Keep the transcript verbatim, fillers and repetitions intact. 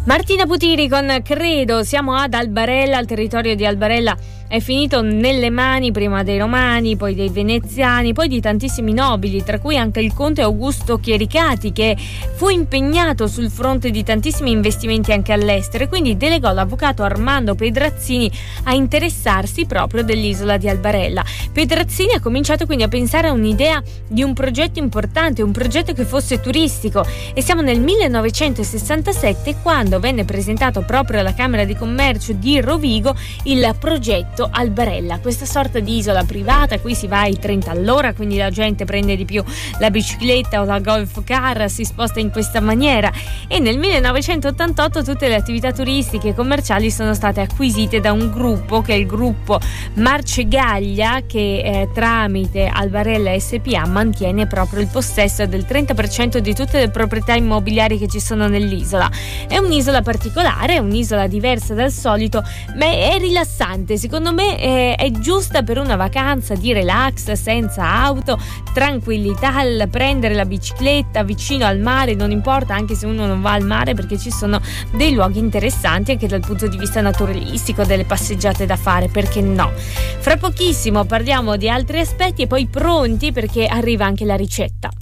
Martina Putiri con Credo. Siamo ad Albarella, il territorio di Albarella è finito nelle mani prima dei Romani, poi dei Veneziani, poi di tantissimi nobili, tra cui anche il conte Augusto Chiericati, che fu impegnato sul fronte di tantissimi investimenti anche all'estero e quindi delegò l'avvocato Armando Pedrazzini a interessarsi proprio dell'isola di Albarella. Pedrazzini ha cominciato quindi a pensare a un'idea di un progetto importante, un progetto che fosse turistico, e siamo nel millenovecentosessantasette quando venne presentato proprio alla Camera di Commercio di Rovigo il progetto Albarella, questa sorta di isola privata. Qui si va ai trenta all'ora, quindi la gente prende di più la bicicletta o la golf car, si sposta in questa maniera, e nel millenovecentottantotto tutte le attività turistiche e commerciali sono state acquisite da un gruppo che è il gruppo Marcegaglia, che eh, tramite Albarella S P A mantiene proprio il possesso del trenta per cento di tutte le proprietà immobiliari che ci sono nell'isola. È un'isola particolare, è un'isola diversa dal solito, ma è rilassante. Secondo me è, è giusta per una vacanza di relax, senza auto, tranquillità, al prendere la bicicletta vicino al mare, non importa anche se uno non va al mare, perché ci sono dei luoghi interessanti anche dal punto di vista naturalistico, delle passeggiate da fare, perché no. Fra pochissimo parliamo di altri aspetti e poi pronti perché arriva anche la ricetta.